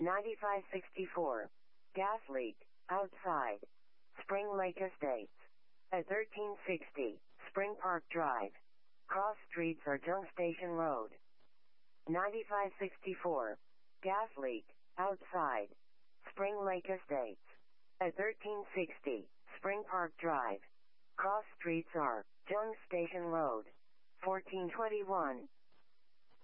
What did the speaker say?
9564. Gas leak, outside. Spring Lake Estates. At 1360, Spring Park Drive. Cross streets are Junk Station Road. 9564. Gas leak, outside. Spring Lake Estates. At 1360, Spring Park Drive. Cross streets are Junk Station Road. 1421.